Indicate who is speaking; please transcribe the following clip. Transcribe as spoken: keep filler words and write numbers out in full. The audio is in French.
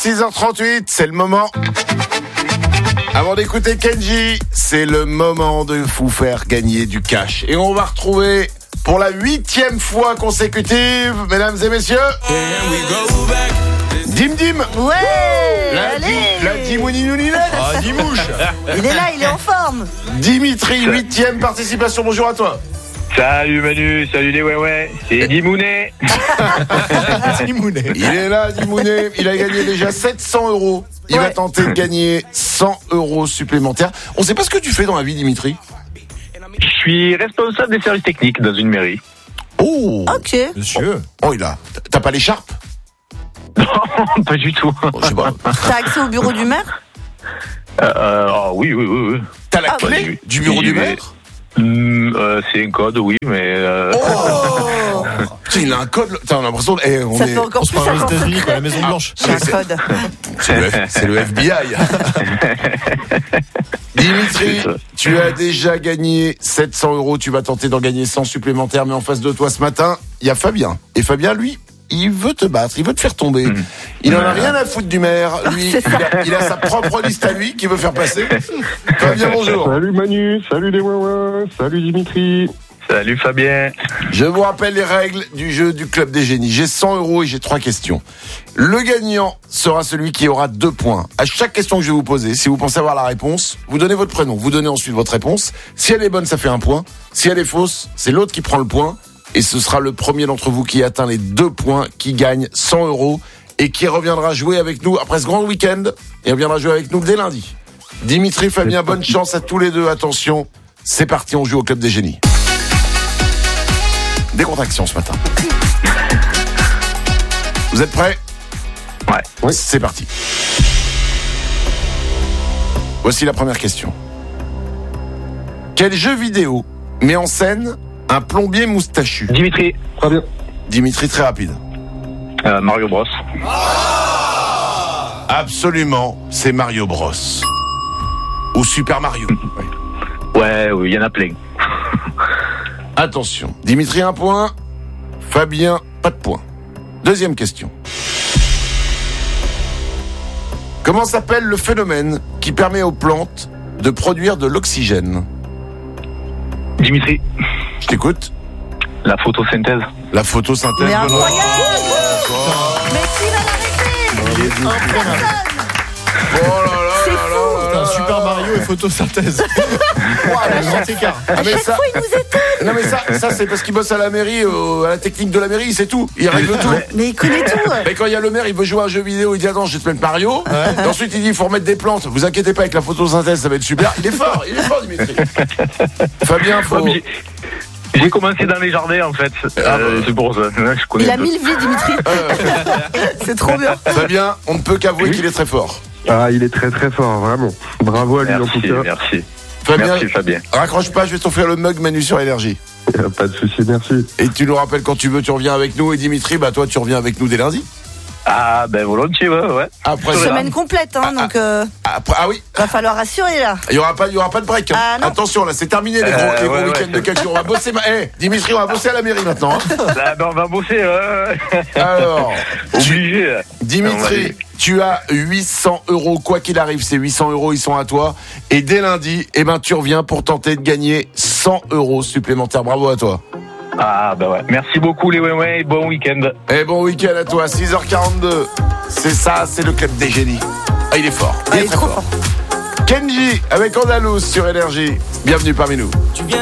Speaker 1: six heures trente-huit, c'est le moment. Avant d'écouter Kenji, c'est le moment de vous faire gagner du cash. Et on va retrouver pour la huitième fois consécutive, mesdames et messieurs, Dim Dim.
Speaker 2: Ouais,
Speaker 1: La
Speaker 2: allez.
Speaker 1: Di- La Dimouninounilette.
Speaker 3: Ah, Dimouche.
Speaker 2: Il est là, il est en forme.
Speaker 1: Dimitri, huitième participation, bonjour à toi.
Speaker 4: Salut Manu, salut les ouais ouais, c'est Dimounet.
Speaker 3: Dimounet.
Speaker 1: Il est là, Dimounet, il a gagné déjà sept cents euros. Il
Speaker 2: Ouais.
Speaker 1: va tenter de gagner cent euros supplémentaires. On sait pas ce que tu fais dans la vie, Dimitri.
Speaker 4: Je suis responsable des services techniques dans une mairie.
Speaker 1: Oh,
Speaker 2: Ok.
Speaker 3: Monsieur.
Speaker 1: oh il a. T'as pas l'écharpe?
Speaker 4: Non, pas du tout.
Speaker 1: Oh, je sais pas.
Speaker 2: T'as accès au bureau du maire?
Speaker 4: Euh, euh, oh, oui, oui, oui, oui.
Speaker 1: T'as la
Speaker 2: Ah,
Speaker 1: clé
Speaker 4: oui.
Speaker 1: du bureau
Speaker 4: Oui,
Speaker 1: du
Speaker 4: oui.
Speaker 1: maire?
Speaker 4: Hum, euh, c'est un code, oui, mais... Euh...
Speaker 1: Oh Putain, il a un code. T'as l'impression. Eh, on
Speaker 2: Ça
Speaker 1: est.
Speaker 2: fait encore
Speaker 3: On se
Speaker 2: plus
Speaker 3: parle aux
Speaker 2: agent
Speaker 3: États-Unis, quoi, la
Speaker 2: secret.
Speaker 3: Maison Blanche.
Speaker 2: J'ai un code.
Speaker 1: C'est le, F- c'est le F B I. Dimitri,
Speaker 4: C'est ça.
Speaker 1: tu as déjà gagné sept cents euros. Tu vas tenter d'en gagner cent supplémentaires. Mais en face de toi ce matin, il y a Fabien. Et Fabien, lui, il veut te battre. Il veut te faire tomber.
Speaker 4: Mmh.
Speaker 1: Il en a
Speaker 4: Ouais.
Speaker 1: rien à foutre du maire. Lui,
Speaker 2: C'est
Speaker 1: il
Speaker 2: ça.
Speaker 1: a, il a sa propre liste à lui qu'il veut faire passer. Fabien, bonjour.
Speaker 5: Salut Manu, salut les Wawa, salut Dimitri.
Speaker 4: Salut Fabien.
Speaker 1: Je vous rappelle les règles du jeu du Club des Génies. J'ai cent euros et j'ai trois questions. Le gagnant sera celui qui aura deux points. À chaque question que je vais vous poser, si vous pensez avoir la réponse, vous donnez votre prénom, vous donnez ensuite votre réponse. Si elle est bonne, ça fait un point. Si elle est fausse, c'est l'autre qui prend le point. Et ce sera le premier d'entre vous qui atteint les deux points, qui gagne cent euros et qui reviendra jouer avec nous après ce grand week-end. Et reviendra jouer avec nous dès lundi. Dimitri, Fabien, bonne chance à tous les deux. Attention, c'est parti, on joue au Club des Génies. Décontraction ce matin. Vous êtes prêts?
Speaker 4: Ouais.
Speaker 5: Oui.
Speaker 1: C'est parti. Voici la première question. Quel jeu vidéo met en scène un plombier moustachu?
Speaker 4: Dimitri.
Speaker 5: Très bien.
Speaker 1: Dimitri, très rapide.
Speaker 4: Euh, Mario Bros.
Speaker 1: Absolument, c'est Mario Bros. Ou Super Mario.
Speaker 4: Ouais, oui, il y en a plein.
Speaker 1: Attention. Dimitri, un point. Fabien, pas de point. Deuxième question. Comment s'appelle le phénomène qui permet aux plantes de produire de l'oxygène?
Speaker 4: Dimitri.
Speaker 1: Je t'écoute.
Speaker 4: La photosynthèse.
Speaker 1: La photosynthèse.
Speaker 2: Mais
Speaker 1: bonne
Speaker 2: incroyable.
Speaker 1: réponse.
Speaker 2: Mais qui va l'arrêter? Personne.
Speaker 1: Oh là là
Speaker 2: C'est
Speaker 1: là
Speaker 2: fou.
Speaker 1: là
Speaker 3: Putain,
Speaker 1: là
Speaker 3: Super
Speaker 1: là.
Speaker 3: Mario et photosynthèse.
Speaker 1: Ouah,
Speaker 3: Le grand écart.
Speaker 1: Ah, mais
Speaker 2: Chaque
Speaker 1: ça,
Speaker 2: fois, il nous éteint.
Speaker 1: non mais ça, ça c'est parce qu'il bosse à la mairie, euh, à la technique de la mairie, c'est tout. Il règle tout.
Speaker 2: Mais il connaît tout.
Speaker 1: Et quand il y a le maire, il veut jouer à un jeu vidéo, il dit attends, je vais te mettre Mario. Et ensuite il dit il faut remettre des plantes. Vous inquiétez pas, avec la photosynthèse, ça va être super. Il est fort, il est fort, Dimitri. Fabien, faut.
Speaker 4: Ouais, mais j'ai- J'ai commencé dans les jardins en fait.
Speaker 1: Ah,
Speaker 4: Euh,
Speaker 1: bah.
Speaker 4: c'est pour ça. Ouais, je connais
Speaker 2: Il a
Speaker 4: un peu.
Speaker 2: mille vies, Dimitri. C'est trop bien.
Speaker 1: Fabien, on ne peut qu'avouer qu'il est très fort.
Speaker 5: Ah, il est très très fort, vraiment. Bravo à lui en tout
Speaker 4: Merci,
Speaker 5: cas.
Speaker 4: merci.
Speaker 1: Fabien,
Speaker 4: Merci Fabien.
Speaker 1: raccroche pas, je vais t'offrir le mug Manu sur Énergie.
Speaker 5: Pas de souci, merci.
Speaker 1: Et tu nous rappelles quand tu veux, tu reviens avec nous. Et Dimitri, bah toi, tu reviens avec nous dès lundi.
Speaker 4: Ah ben volontiers, ouais, ouais.
Speaker 1: Après,
Speaker 2: Semaine complète, hein, donc euh,
Speaker 1: après, ah oui,
Speaker 2: va falloir assurer là.
Speaker 1: il y aura pas, il y aura pas de break. Hein.
Speaker 2: Ah, non.
Speaker 1: Attention, là, c'est terminé les gros,
Speaker 4: Euh,
Speaker 1: les gros
Speaker 4: ouais,
Speaker 1: week-ends
Speaker 4: ouais.
Speaker 1: de quelques jours. On va bosser. Ma... Eh, Dimitri, on va bosser à la mairie maintenant. Hein.
Speaker 4: Là, ben, on va bosser. Ouais.
Speaker 1: Alors, tu-
Speaker 4: Obligé. On va
Speaker 1: Dimitri,
Speaker 4: aller.
Speaker 1: tu as huit cents euros. Quoi qu'il arrive, ces huit cents euros, ils sont à toi. Et dès lundi, eh ben, tu reviens pour tenter de gagner cent euros supplémentaires. Bravo à toi.
Speaker 4: Ah ben ouais. Merci beaucoup les ouais ouais. Bon week-end.
Speaker 1: Et bon week-end à toi. six heures quarante-deux. C'est ça, c'est le Club des Génies. Ah, il est fort. Il
Speaker 2: Ah,
Speaker 1: est
Speaker 2: il est
Speaker 1: très
Speaker 2: trop
Speaker 1: fort. Kenji avec Andalous sur Énergie. Bienvenue parmi nous.
Speaker 6: Tu viens